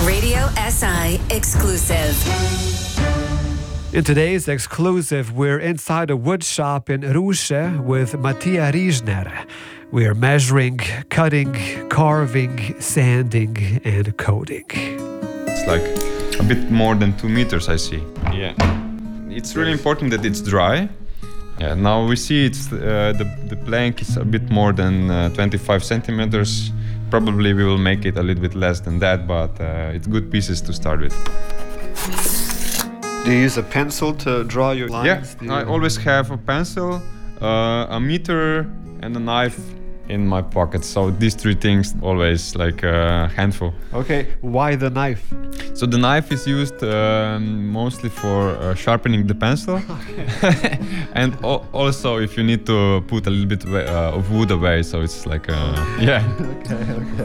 Radio SI exclusive. In today's exclusive, we're inside a wood shop in Ruše with Matija Rižner. We are measuring, cutting, carving, sanding, and coating. It's like a bit more than 2 meters, I see. Yeah. It's really important that it's dry. Yeah. Now we see it's the plank is a bit more than 25 centimeters. Probably we will make it a little bit less than that, but it's good pieces to start with. Do you use a pencil to draw your lines? Yeah, I always have a pencil, a meter, and a knife in my pocket. So these three things always like a handful. Okay, why the knife? So the knife is used mostly for sharpening the pencil. And also if you need to put a little bit of wood away, so it's like yeah. Okay.